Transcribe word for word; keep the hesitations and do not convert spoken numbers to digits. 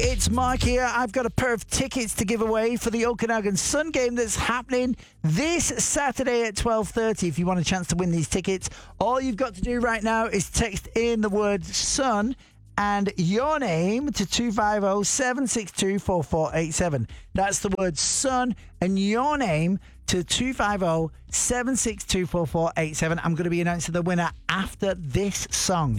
It's Mark here. I've got a pair of tickets to give away for the Okanagan Sun game that's happening this Saturday at twelve thirty. If you want a chance to win these tickets, all you've got to do right now is text in the word Sun and your name to two five zero, seven six two, four four eight seven. That's the word Sun and your name to two five zero, seven six two, four four eight seven. I'm going to be announcing the winner after this song.